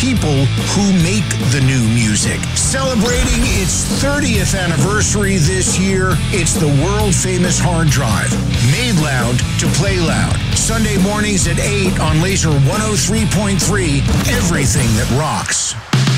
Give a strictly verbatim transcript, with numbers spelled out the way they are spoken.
people who make the new music. Celebrating its thirtieth anniversary this year, it's the world-famous Hard Drive. Made loud to play loud. Sunday mornings at eight on Laser one oh three point three. Everything that rocks.